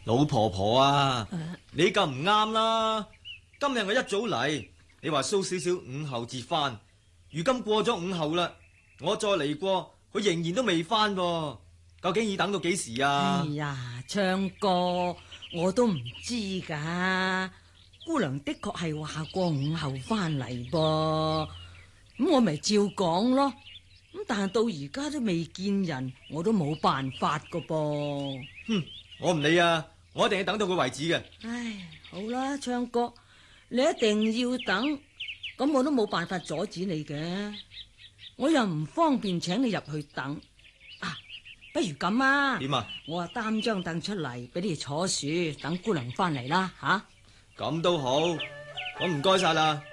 老婆婆啊，你咁唔啱啦！今日我一早嚟，你話蘇少少午後至翻，如今過咗午後啦，我再嚟過，佢仍然都未翻噃，究竟要等到幾時啊？ 哎呀，昌哥，我都唔知噶。姑娘的確係話過午後翻嚟噃，咁我咪照講咯。咁但係到而家都未見人，我都冇辦法噶噃。 哼，我唔理啊，我一定要等到佢為止嘅。 唉，好啦，昌哥，你一定要等，咁我都冇辦法阻止你嘅。我又唔方便請你入去等啊，不如咁啊？ 點啊？ 我啊擔張凳出嚟俾你坐樹，等姑娘翻嚟啦吓。 咁都好，我唔該晒啦。